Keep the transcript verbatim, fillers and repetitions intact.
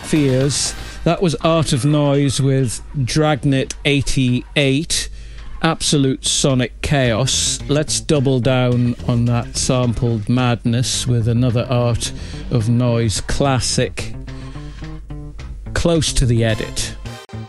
Fears. That was Art of Noise with Dragnet eighty-eight. Absolute sonic chaos. Let's double down on that sampled madness with another Art of Noise classic, Close to the Edit.